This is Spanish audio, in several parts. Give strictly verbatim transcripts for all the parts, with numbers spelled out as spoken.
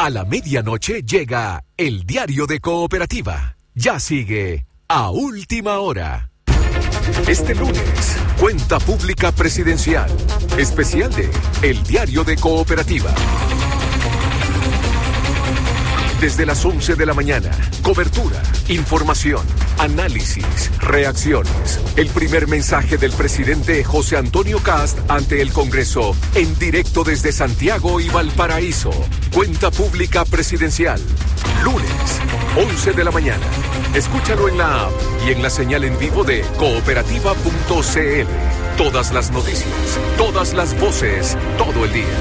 A la medianoche llega el Diario de Cooperativa. Ya sigue a última hora. Este lunes, Cuenta Pública Presidencial, especial de El Diario de Cooperativa. Desde las once de la mañana, cobertura, información, análisis, reacciones. El primer mensaje del presidente José Antonio Kast ante el Congreso, en directo desde Santiago y Valparaíso. Cuenta Pública Presidencial, lunes, once de la mañana. Escúchalo en la app y en la señal en vivo de cooperativa punto c l. Todas las noticias, todas las voces, todo el día.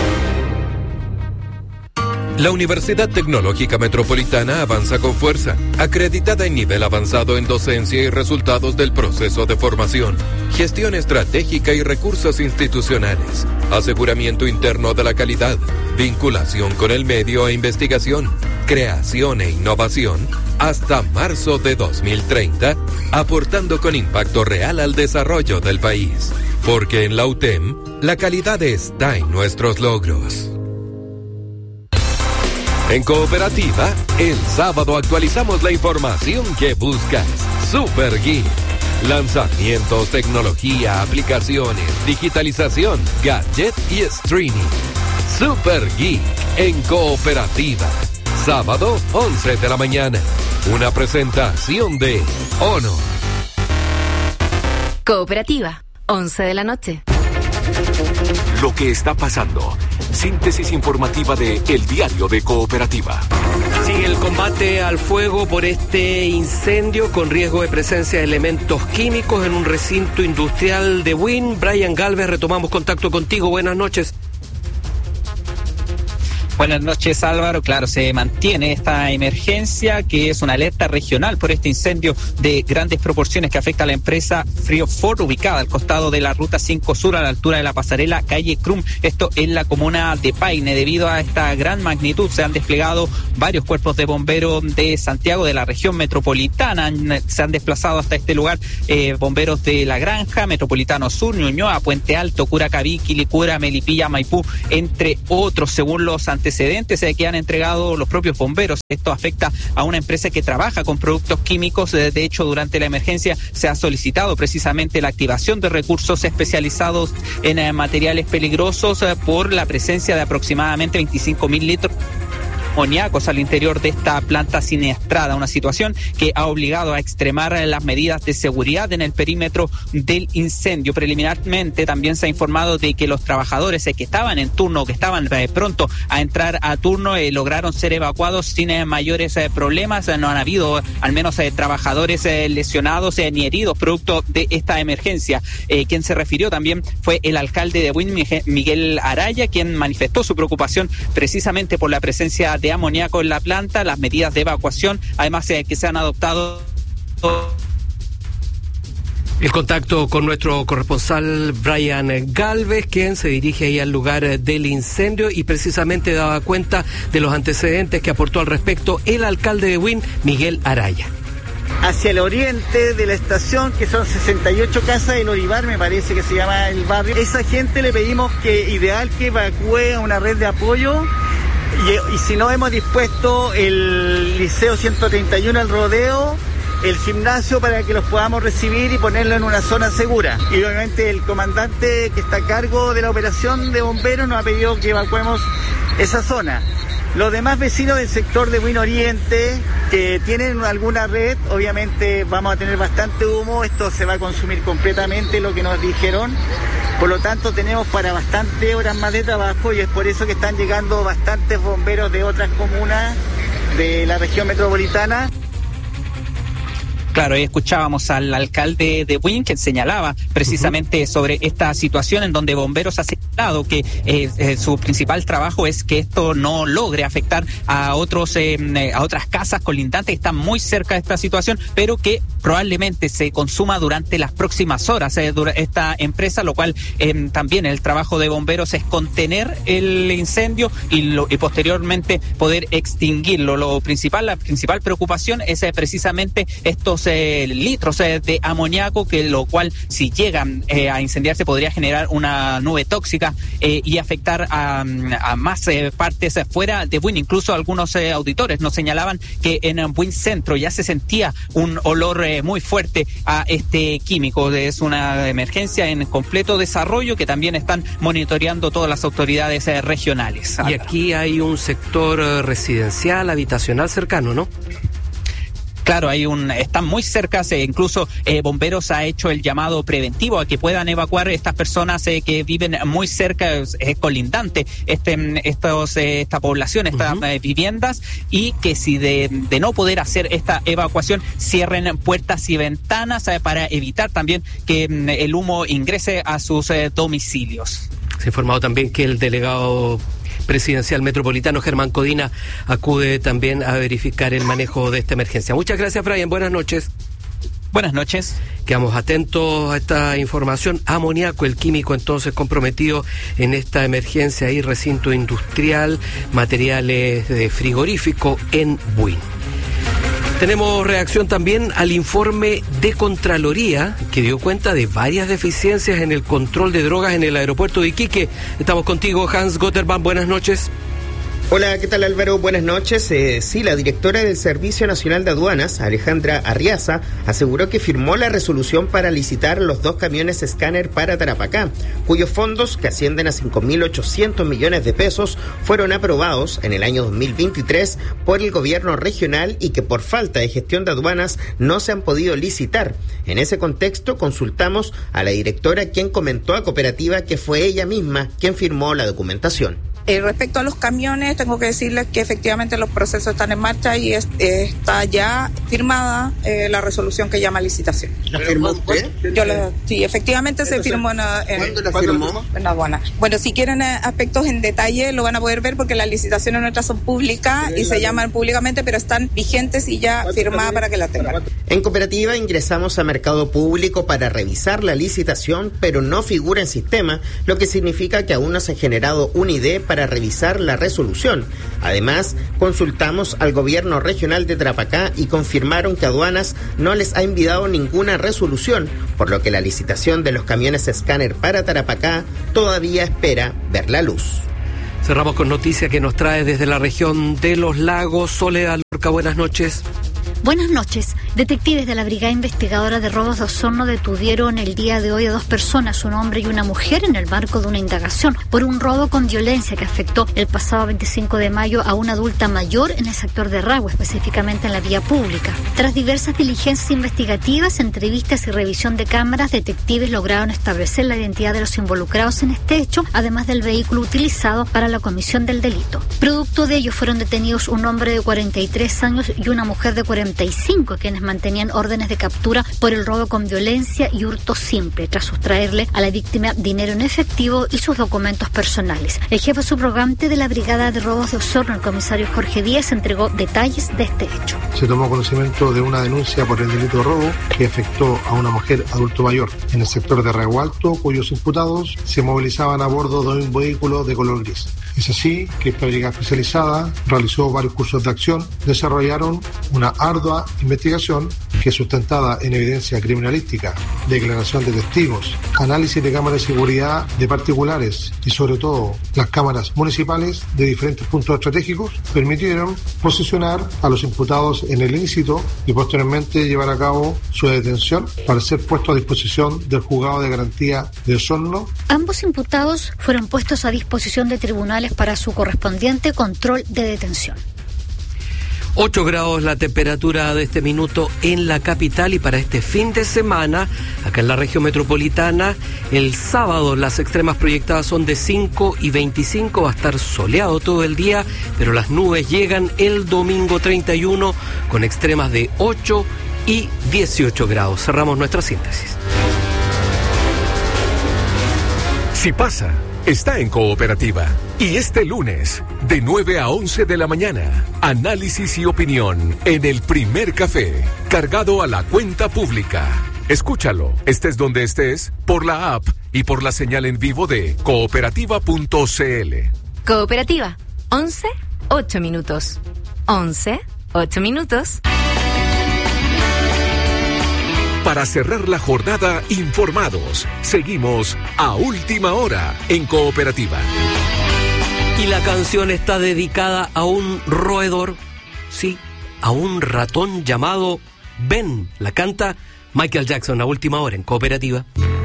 La Universidad Tecnológica Metropolitana avanza con fuerza, acreditada en nivel avanzado en docencia y resultados del proceso de formación, gestión estratégica y recursos institucionales, aseguramiento interno de la calidad, vinculación con el medio e investigación, creación e innovación, hasta marzo de dos mil treinta, aportando con impacto real al desarrollo del país. Porque en la U T E M, la calidad está en nuestros logros. En Cooperativa, el sábado actualizamos la información que buscas. Super Geek. Lanzamientos, tecnología, aplicaciones, digitalización, gadget y streaming. Super Geek en Cooperativa. Sábado, once de la mañana. Una presentación de Honor. Cooperativa, once de la noche. Lo que está pasando. Síntesis informativa de El Diario de Cooperativa. Sigue el combate al fuego por este incendio con riesgo de presencia de elementos químicos en un recinto industrial de Buin. Brian Galvez, retomamos contacto contigo. Buenas noches. Buenas noches, Álvaro. Claro, se mantiene esta emergencia, que es una alerta regional por este incendio de grandes proporciones que afecta a la empresa Friofor, ubicada al costado de la Ruta cinco Sur, a la altura de la pasarela calle Crum. Esto en la comuna de Paine. Debido a esta gran magnitud, se han desplegado varios cuerpos de bomberos de Santiago, de la región metropolitana. Se han desplazado hasta este lugar eh, bomberos de La Granja, Metropolitano Sur, Ñuñoa, Puente Alto, Curacaví, Quilicura, Melipilla, Maipú, entre otros, según los antecedentes que han entregado los propios bomberos. Esto afecta a una empresa que trabaja con productos químicos. De hecho, durante la emergencia se ha solicitado precisamente la activación de recursos especializados en materiales peligrosos por la presencia de aproximadamente veinticinco mil litros amoníacos al interior de esta planta siniestrada, una situación que ha obligado a extremar las medidas de seguridad en el perímetro del incendio. Preliminarmente también se ha informado de que los trabajadores que estaban en turno, que estaban eh, pronto a entrar a turno, eh, lograron ser evacuados sin eh, mayores eh, problemas. No han habido al menos eh, trabajadores eh, lesionados eh, ni heridos producto de esta emergencia. Eh, quien se refirió también fue el alcalde de Buin, Miguel Araya, quien manifestó su preocupación precisamente por la presencia de de amoníaco en la planta, las medidas de evacuación, además eh, que se han adoptado. El contacto con nuestro corresponsal Brian Galvez, quien se dirige ahí al lugar del incendio y precisamente daba cuenta de los antecedentes que aportó al respecto el alcalde de Buin, Miguel Araya. Hacia el oriente de la estación, que son sesenta y ocho casas, el Olivar, me parece que se llama el barrio. Esa gente le pedimos que ideal que evacúe a una red de apoyo. Y, y si no, hemos dispuesto el Liceo ciento treinta y uno, el Rodeo, el gimnasio, para que los podamos recibir y ponerlo en una zona segura. Y obviamente el comandante que está a cargo de la operación de bomberos nos ha pedido que evacuemos esa zona. Los demás vecinos del sector de Buin Oriente que tienen alguna red, obviamente vamos a tener bastante humo, esto se va a consumir completamente, lo que nos dijeron. Por lo tanto, tenemos para bastantes horas más de trabajo y es por eso que están llegando bastantes bomberos de otras comunas de la región metropolitana. Claro, ahí escuchábamos al alcalde de Buin, que señalaba precisamente uh-huh. sobre esta situación en donde bomberos ha señalado que eh, eh, su principal trabajo es que esto no logre afectar a otros eh, a otras casas colindantes que están muy cerca de esta situación, pero que probablemente se consuma durante las próximas horas eh, esta empresa, lo cual eh, también el trabajo de bomberos es contener el incendio y, lo, y posteriormente poder extinguirlo. Lo principal, la principal preocupación es eh, precisamente estos eh, litros eh, de amoníaco, que lo cual, si llegan eh, a incendiarse, podría generar una nube tóxica eh, y afectar a, a más eh, partes fuera de Buin. Incluso algunos eh, auditores nos señalaban que en Buin Centro ya se sentía un olor eh, muy fuerte a este químico. Es una emergencia en completo desarrollo que también están monitoreando todas las autoridades eh, regionales. Y aquí hay un sector residencial, habitacional cercano, ¿no? Claro, hay un, están muy cerca, eh, incluso eh, Bomberos ha hecho el llamado preventivo a que puedan evacuar estas personas eh, que viven muy cerca, es eh, colindante este, estos, eh, esta población, estas uh-huh. eh, viviendas, y que si de, de no poder hacer esta evacuación, cierren puertas y ventanas eh, para evitar también que mm, el humo ingrese a sus eh, domicilios. Se ha informado también que el delegado presidencial metropolitano Germán Codina acude también a verificar el manejo de esta emergencia. Muchas gracias, Brian. Buenas noches. Buenas noches. Quedamos atentos a esta información. Amoníaco, el químico entonces comprometido en esta emergencia y recinto industrial, materiales de frigorífico en Buin. Tenemos reacción también al informe de Contraloría, que dio cuenta de varias deficiencias en el control de drogas en el aeropuerto de Iquique. Estamos contigo, Hans Gotterman. Buenas noches. Hola, ¿qué tal, Álvaro? Buenas noches. Eh, sí, la directora del Servicio Nacional de Aduanas, Alejandra Arriaza, aseguró que firmó la resolución para licitar los dos camiones escáner para Tarapacá, cuyos fondos, que ascienden a cinco mil ochocientos millones de pesos, fueron aprobados en el año dos mil veintitrés por el gobierno regional y que por falta de gestión de aduanas no se han podido licitar. En ese contexto, consultamos a la directora, quien comentó a Cooperativa que fue ella misma quien firmó la documentación. Eh, respecto a los camiones, tengo que decirles que efectivamente los procesos están en marcha y es, eh, está ya firmada eh, la resolución que llama licitación. ¿La firmó usted? Yo la, sí, efectivamente se firmó en, en, ¿Cuándo la firmó? En la aduana. Bueno, si quieren eh, aspectos en detalle lo van a poder ver porque las licitaciones nuestras son públicas y se llaman públicamente, pero están vigentes y ya firmadas para que la tengan. En Cooperativa ingresamos a Mercado Público para revisar la licitación, pero no figura en sistema, lo que significa que aún no se ha generado una I D para para revisar la resolución. Además, consultamos al gobierno regional de Tarapacá y confirmaron que Aduanas no les ha enviado ninguna resolución, por lo que la licitación de los camiones escáner para Tarapacá todavía espera ver la luz. Cerramos con noticia que nos trae desde la región de Los Lagos. Soledad Lorca, buenas noches. Buenas noches. Detectives de la Brigada Investigadora de Robos de Osorno detuvieron el día de hoy a dos personas, un hombre y una mujer, en el marco de una indagación por un robo con violencia que afectó el pasado veinticinco de mayo a una adulta mayor en el sector de Rahue, específicamente en la vía pública. Tras diversas diligencias investigativas, entrevistas y revisión de cámaras, detectives lograron establecer la identidad de los involucrados en este hecho, además del vehículo utilizado para la comisión del delito. Producto de ello fueron detenidos un hombre de cuarenta y tres años y una mujer de cuarenta y cinco, quienes mantenían órdenes de captura por el robo con violencia y hurto simple, tras sustraerle a la víctima dinero en efectivo y sus documentos personales. El jefe subrogante de la Brigada de Robos de Osorno, el comisario Jorge Díaz, entregó detalles de este hecho. Se tomó conocimiento de una denuncia por el delito de robo que afectó a una mujer adulto mayor en el sector de Río Alto, cuyos imputados se movilizaban a bordo de un vehículo de color gris. Es así que esta brigada especializada realizó varios cursos de acción, desarrollaron una ardua investigación que, sustentada en evidencia criminalística, declaración de testigos, análisis de cámaras de seguridad de particulares y sobre todo las cámaras municipales de diferentes puntos estratégicos, permitieron posicionar a los imputados en el ilícito y posteriormente llevar a cabo su detención para ser puestos a disposición del juzgado de garantía de Osorno. Ambos imputados fueron puestos a disposición de tribunales para su correspondiente control de detención. ocho grados la temperatura de este minuto en la capital, y para este fin de semana, acá en la región metropolitana, el sábado las extremas proyectadas son de cinco y veinticinco, va a estar soleado todo el día, pero las nubes llegan el domingo treinta y uno con extremas de ocho y dieciocho grados. Cerramos nuestra síntesis. Si pasa, está en Cooperativa. Y este lunes, de nueve a once de la mañana, análisis y opinión en el primer café, cargado a la cuenta pública. Escúchalo, estés donde estés, por la app y por la señal en vivo de cooperativa punto c l. Cooperativa, once, ocho minutos. once, ocho minutos. Para cerrar la jornada informados, seguimos a última hora en Cooperativa. Y la canción está dedicada a un roedor, sí, a un ratón llamado Ben. La canta Michael Jackson a última hora en Cooperativa.